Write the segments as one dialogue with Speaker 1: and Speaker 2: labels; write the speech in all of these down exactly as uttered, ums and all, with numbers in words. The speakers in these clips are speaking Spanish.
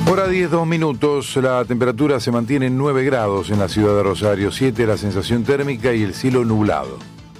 Speaker 1: Hora diez, dos minutos, la temperatura se mantiene en nueve grados en la ciudad de Rosario, siete la sensación térmica y el cielo nublado.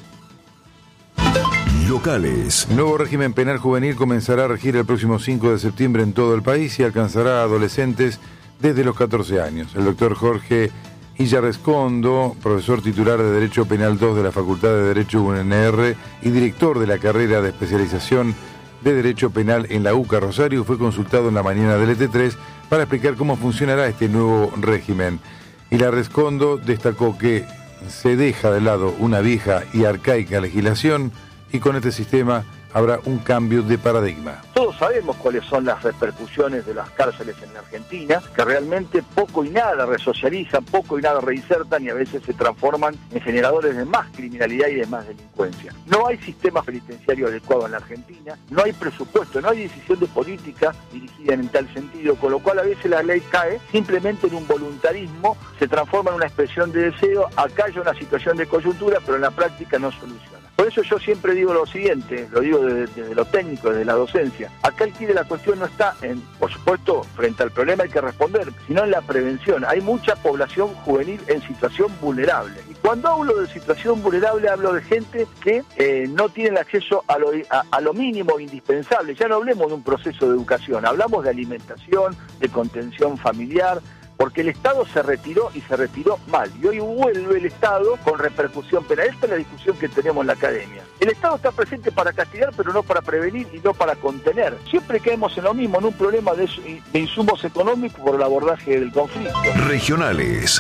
Speaker 2: Locales.
Speaker 1: El nuevo régimen penal juvenil comenzará a regir el próximo cinco de septiembre en todo el país y alcanzará a adolescentes desde los catorce años. El doctor Jorge Illarrescondo, profesor titular de Derecho Penal dos de la Facultad de Derecho U N R y director de la carrera de especialización de Derecho Penal en la UCA Rosario, fue consultado en la mañana del E T tres para explicar cómo funcionará este nuevo régimen. Illarrescondo destacó que se deja de lado una vieja y arcaica legislación y con este sistema habrá un cambio de paradigma.
Speaker 3: Todos sabemos cuáles son las repercusiones de las cárceles en la Argentina, que realmente poco y nada resocializan, poco y nada reinsertan y a veces se transforman en generadores de más criminalidad y de más delincuencia. No hay sistema penitenciario adecuado en la Argentina, no hay presupuesto, no hay decisión de política dirigida en tal sentido, con lo cual a veces la ley cae simplemente en un voluntarismo, se transforma en una expresión de deseo, acá hay una situación de coyuntura, pero en la práctica no soluciona. Por eso yo siempre digo lo siguiente, lo digo desde, desde lo técnico, desde la docencia. Acá el quid de la cuestión no está en, por supuesto, frente al problema hay que responder, sino en la prevención. Hay mucha población juvenil en situación vulnerable. Y cuando hablo de situación vulnerable, hablo de gente que eh, no tiene el acceso a lo, a, a lo mínimo indispensable. Ya no hablemos de un proceso de educación, hablamos de alimentación, de contención familiar, porque el Estado se retiró y se retiró mal. Y hoy vuelve el Estado con repercusión penal. Esta es la discusión que tenemos en la academia. El Estado está presente para castigar, pero no para prevenir y no para contener. Siempre caemos en lo mismo, en un problema de, de insumos económicos por el abordaje del conflicto.
Speaker 2: Regionales.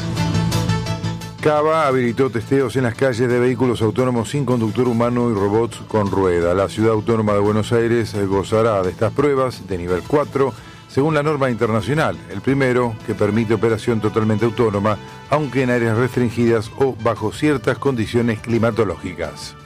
Speaker 1: Cava habilitó testeos en las calles de vehículos autónomos sin conductor humano y robots con rueda. La Ciudad Autónoma de Buenos Aires gozará de estas pruebas de nivel cuatro, según la norma internacional, el primero que permite operación totalmente autónoma, aunque en áreas restringidas o bajo ciertas condiciones climatológicas.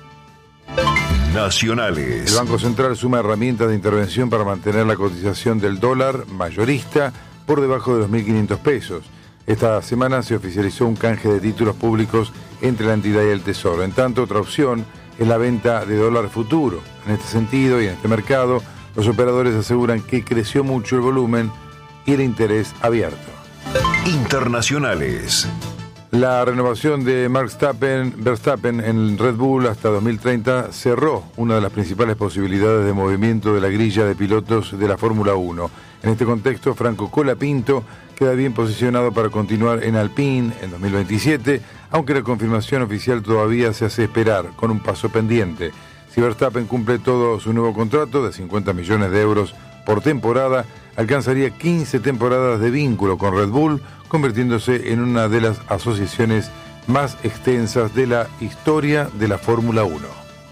Speaker 2: Nacionales.
Speaker 1: El Banco Central suma herramientas de intervención para mantener la cotización del dólar mayorista por debajo de los mil quinientos pesos. Esta semana se oficializó un canje de títulos públicos entre la entidad y el Tesoro. En tanto, otra opción es la venta de dólar futuro. En este sentido y en este mercado, los operadores aseguran que creció mucho el volumen y el interés abierto.
Speaker 2: Internacionales.
Speaker 1: La renovación de Max Verstappen, Verstappen en Red Bull hasta dos mil treinta cerró una de las principales posibilidades de movimiento de la grilla de pilotos de la Fórmula uno. En este contexto, Franco Colapinto queda bien posicionado para continuar en Alpine en dos mil veintisiete, aunque la confirmación oficial todavía se hace esperar, con un paso pendiente. Si Verstappen cumple todo su nuevo contrato de cincuenta millones de euros por temporada, alcanzaría quince temporadas de vínculo con Red Bull, convirtiéndose en una de las asociaciones más extensas de la historia de la Fórmula uno.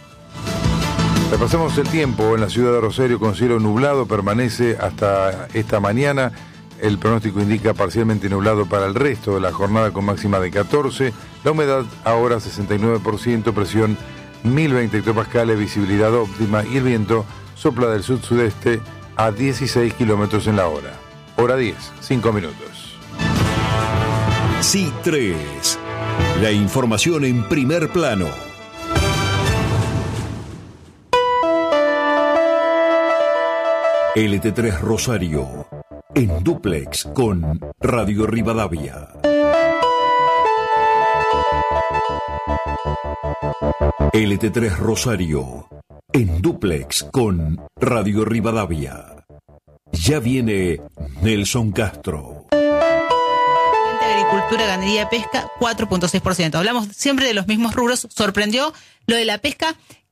Speaker 1: Repasamos el tiempo en la ciudad de Rosario con cielo nublado, permanece hasta esta mañana. El pronóstico indica parcialmente nublado para el resto de la jornada con máxima de catorce. La humedad ahora sesenta y nueve por ciento, presión mil veinte hectopascales, visibilidad óptima y el viento sopla del sud-sudeste a dieciséis kilómetros en la hora. Hora diez, cinco minutos.
Speaker 2: C I tres. La información en primer plano. L T tres Rosario. En dúplex con Radio Rivadavia. L T tres Rosario. En dúplex con Radio Rivadavia. Ya viene Nelson Castro.
Speaker 4: Agricultura, ganadería, pesca, cuatro punto seis por ciento. Hablamos siempre de los mismos rubros. Sorprendió lo de la pesca,